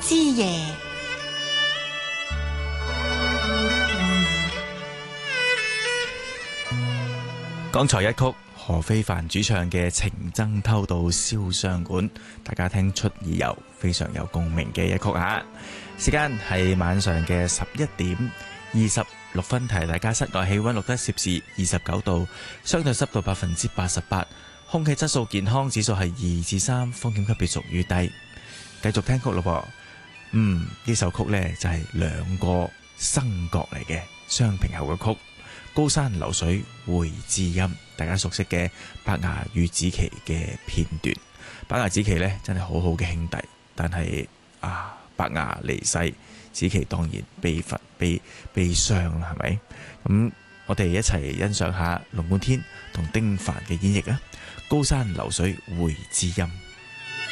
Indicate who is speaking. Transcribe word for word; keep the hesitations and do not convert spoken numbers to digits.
Speaker 1: 之夜。
Speaker 2: 剛才一曲何非凡主唱嘅《情僧偷渡燒傷館》，大家聽出耳油，非常有共鳴嘅一曲吓。時間係晚上嘅十一點二十六分，提大家室外氣溫錄得攝氏二十九度，相對濕度百分之八十八，空氣質素健康指數係二至三，風險級別屬於低。繼續聽曲咯噃，嗯，呢首曲呢就係兩個生角嚟嘅雙平喉嘅曲，高山流水回知音，大家熟悉嘅伯牙與子期嘅片段。伯牙子期呢真係好好嘅兄弟，但係啊，伯牙離世，子期當然悲憤悲悲傷啦，係咪？咁我哋一齊欣賞下龍貫天同丁凡嘅演繹啊！高山流水回知音。